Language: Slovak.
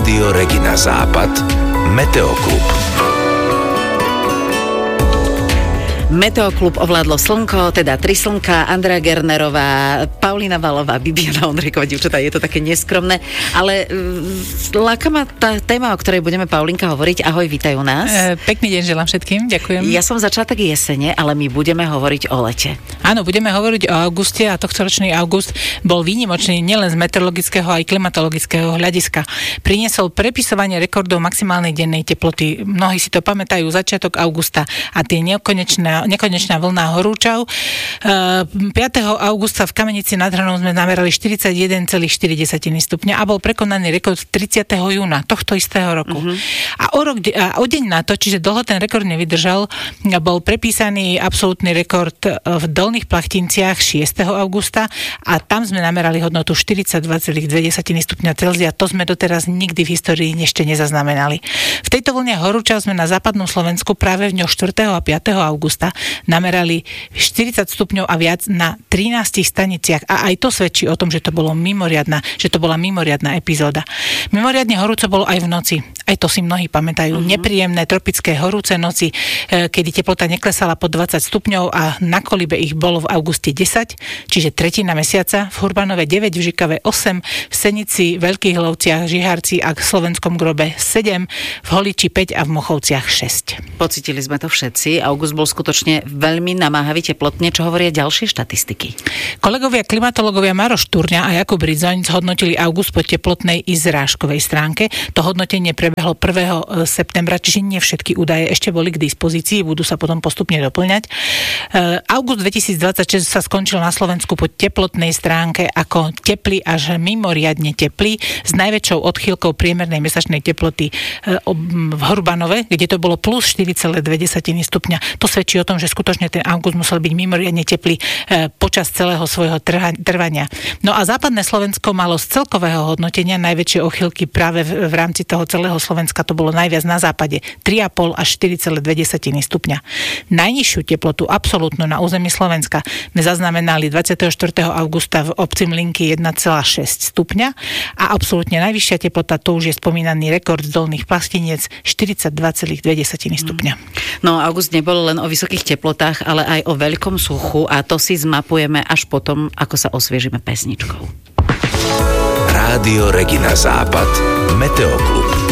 Rádio Regina Západ, Meteoklub. Meteoklub ovládlo slnko, teda 3 slnka, Andrea Gernerová, Paulína Valová, Bibiana Ondrejková, dievčatá, je to také neskromné, ale láka ma tá téma, o ktorej budeme, Paulinka, hovoriť. Ahoj, vítaj u nás. Pekný deň želám všetkým, ďakujem. Ja som začiatok jesene, ale my budeme hovoriť o lete. Áno, budeme hovoriť o auguste a tohtoročný august bol výnimočný nielen z meteorologického aj klimatologického hľadiska. Priniesol prepisovanie rekordov maximálnej dennej teploty. Mnohí si to pamätajú, začiatok augusta a tie nekonečná vlna horúčav. 5. augusta v Kamenici nad Hronom sme namerali 41,4 stupňa a bol prekonaný rekord 30. júna tohto istého roku. A o deň na to, čiže dlho ten rekord nevydržal, bol prepísaný absolútny rekord v Dolných Plachtinciach 6. augusta a tam sme namerali hodnotu 42,2 stupňa Celzia. To sme doteraz nikdy v histórii ešte nezaznamenali. V tejto vlne horúčav sme na západnom Slovensku práve v dňoch 4. a 5. augusta namerali 40 stupňov a viac na 13 staniciach a aj to svedčí o tom, že to bola mimoriadna epizóda. Mimoriadne horúco bolo aj v noci. Aj to si mnohí pamätajú. Nepríjemné tropické horúce noci, kedy teplota neklesala pod 20 stupňov a na Kolibe ich bolo v auguste 10, čiže tretina mesiaca, v Hurbanove 9, v Žikave 8, v Senici, Veľkých Lovciach, Žihárci a Slovenskom Grobe 7, v Holiči 5 a v Mochovciach 6. Pocítili sme to všetci. August bol skutočne veľmi namáhavý teplotne. Čo hovoria ďalšie štatistiky? Kolegovia klimatológovia Maroš Turňa a Jakub Ridzoň zhodnotili august po teplotnej i zrážkovej stránke. To hodnotenie prebehlo 1. septembra, čiže nie všetky údaje ešte boli k dispozícii, budú sa potom postupne doplňať. August 2026 sa skončil na Slovensku po teplotnej stránke ako teplý až mimoriadne teplý, s najväčšou odchýlkou priemernej mesačnej teploty v Hurbanove, kde to bolo plus 4,2 stupňa. To svedčí o tom, že skutočne ten august musel byť mimoriadne teplý počas celého svojho trvania. No a západné Slovensko malo z celkového hodnotenia najväčšie odchýlky práve v rámci toho celého Slovenska, to bolo najviac na západe, 3,5 až 4,2 stupňa. Najnižšiu teplotu absolútnu na území Slovenska sme zaznamenali 24. augusta v obci Mlynky 1,6 stupňa a absolútne najvyššia teplota, to už je spomínaný rekord z Dolných Plachtinec, 42,2 stupňa. No, august nebol len o vysokých teplotách, ale aj o veľkom suchu a to si zmapujeme až potom, ako sa osviežime pesničkou. Rádio Regina Západ, Meteoklub.